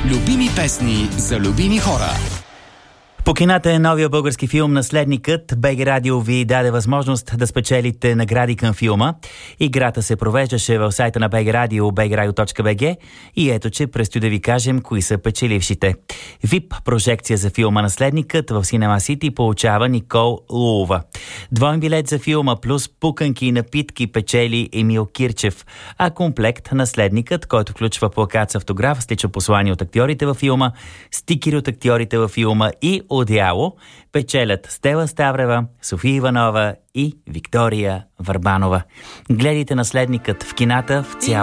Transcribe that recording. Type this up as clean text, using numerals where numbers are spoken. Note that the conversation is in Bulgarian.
Любими песни за любими хора. По кината е новия български филм "Наследникът". БГ Радио ви даде възможност да спечелите награди към филма. Играта се провеждаше в сайта на БГ Радио, bgradio.bg, и ето, че предстои да ви кажем кои са печелившите. VIP прожекция за филма "Наследникът" в Cinema City получава Никол Лулова. Двоен билет за филма плюс пуканки и напитки печели Емил Кирчев, а комплект "Наследникът", който включва плакат с автограф с лично послание от актьорите във филма, стикери от актьорите във филма и одеяло, печелят Стела Ставрева, София Иванова и Виктория Върбанова. Гледайте "Наследникът" в кината в цяла